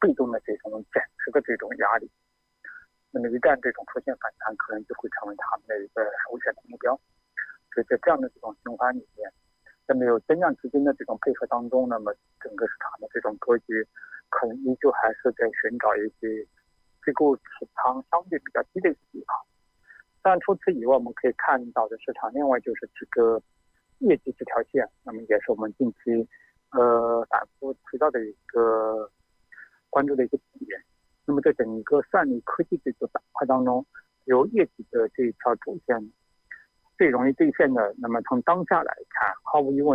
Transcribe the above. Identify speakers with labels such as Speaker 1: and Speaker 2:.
Speaker 1: 被动的这种减持的这种压力。那么一旦这种出现反弹，可能就会成为他们的一个首选的目标。所以在这样的这种循环里面，在没有增量资金的这种配合当中，那么整个市场的这种格局可能依旧还是在寻找一些机构持仓相对比较低的一个地方。当然除此以外，我们可以看到的市场另外就是这个业绩这条线，那么也是我们近期反复提到的一个关注的一个点。那么在整个算力科技这个板块当中，由业绩的这一条主线最容易兑现的，那么从当下来看，毫无疑问